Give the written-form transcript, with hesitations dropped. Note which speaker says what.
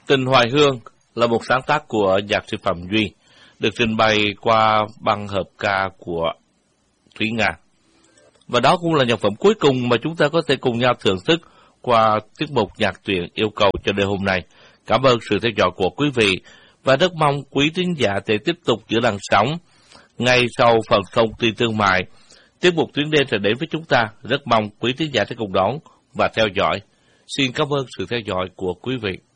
Speaker 1: Tình Hoài Hương là một sáng tác của nhạc sĩ Phạm Duy, được trình bày qua băng hợp ca của Thúy Nga. Và đó cũng là nhạc phẩm cuối cùng mà chúng ta có thể cùng nhau thưởng thức qua tiết mục nhạc truyện yêu cầu cho đêm hôm nay. Cảm ơn sự theo dõi của quý vị và rất mong quý thính giả sẽ tiếp tục giữ làn sóng. Ngay sau phần thông tin thương mại, tiết mục tuyến đêm sẽ đến với chúng ta. Rất mong quý thính giả sẽ cùng đón và theo dõi. Xin cảm ơn sự theo dõi của quý vị.